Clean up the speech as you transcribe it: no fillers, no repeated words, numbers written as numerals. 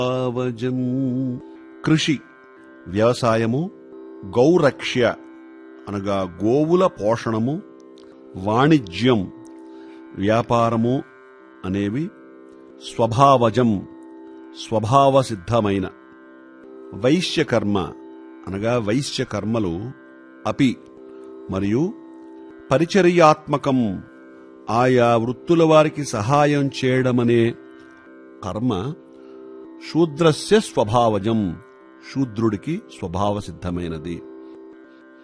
అవజం కృషి వ్యవసాయము, గౌరక్ష్య అనగా గోవుల పోషణము, వాణిజ్యం వ్యాపారము అనేవి స్వభావజం స్వభావసిద్ధమైన. వైశ్యకర్మ అనగా వైశ్యకర్మలు అపి మరియు పరిచర్యాత్మకం ఆయా వృత్తుల వారికి సహాయం చేయడమనే కర్మ శూద్రస్య స్వభావజం శూద్రుడికి స్వభావసిద్ధమైనది.